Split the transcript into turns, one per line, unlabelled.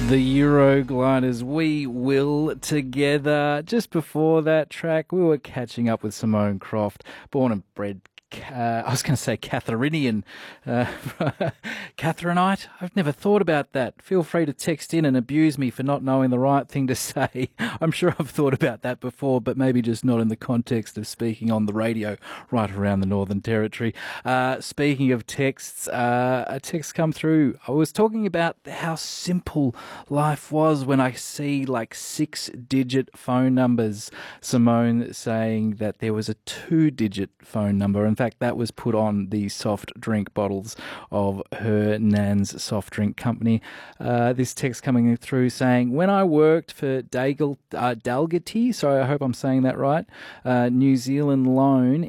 The Eurogliders, We Will Together. Just before that track, we were catching up with Simone Croft, born and bred. I was going to say Catharinian. Uh, Catherineite? I've never thought about that. Feel free to text in and abuse me for not knowing the right thing to say. I'm sure I've thought about that before, but maybe just not in the context of speaking on the radio right around the Northern Territory. Speaking of texts, a text come through. I was talking about how simple life was when I see like 6-digit phone numbers. Simone saying that there was a 2-digit phone number. In fact, that was put on the soft drink bottles of her nan's soft drink company. This text coming through saying, when I worked for Dalgety, sorry, I hope I'm saying that right, New Zealand Loan